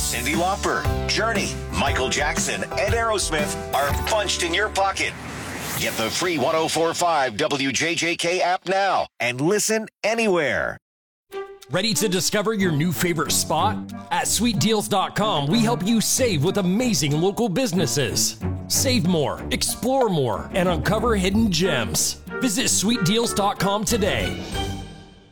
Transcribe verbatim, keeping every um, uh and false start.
Cyndi Lauper, Journey, Michael Jackson, and Aerosmith are punched in your pocket. Get the free one oh four point five W J J K app now and listen anywhere. Ready to discover your new favorite spot? At sweet deals dot com, we help you save with amazing local businesses. Save more, explore more, and uncover hidden gems. Visit sweet deals dot com today.